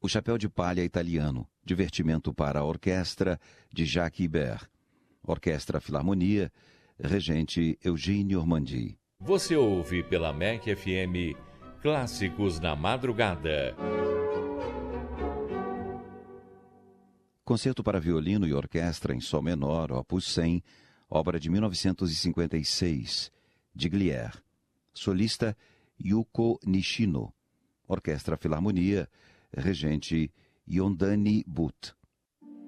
O Chapéu de Palha Italiano, divertimento para a orquestra, de Jacques Ibert. Orquestra Filarmonia, regente Eugênio Ormandy. Você ouve pela MEC FM Clássicos na Madrugada. Concerto para violino e orquestra em sol menor, opus 100, obra de 1956, de Glier. Solista Yuko Nishino. Orquestra Filarmonia, regente Yondani Butt.